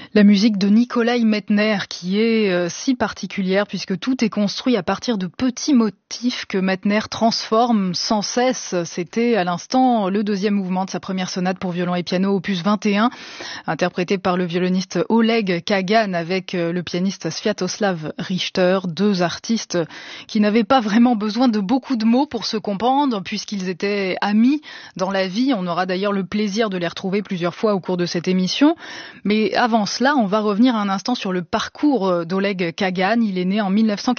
La musique de Nikolai Medtner qui est si particulière puisque tout est construit à partir de petits motifs que Medtner transforme sans cesse. C'était à l'instant le deuxième mouvement de sa première sonate pour violon et piano opus 21, interprété par le violoniste Oleg Kagan avec le pianiste Sviatoslav Richter, deux artistes qui n'avaient pas vraiment besoin de beaucoup de mots pour se comprendre puisqu'ils étaient amis dans la vie. On aura d'ailleurs le plaisir de les retrouver plusieurs fois au cours de cette émission. Mais avant cela, on va revenir un instant sur le parcours d'Oleg Kagan. Il est né en 1940.